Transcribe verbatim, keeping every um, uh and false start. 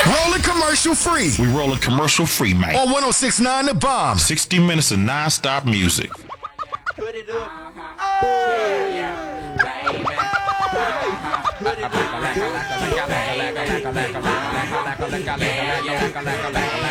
Rolling commercial free. We rolling commercial free, man. On one oh six point nine The Bomb. sixty minutes of non-stop music. Put it up. Oh, yeah, baby.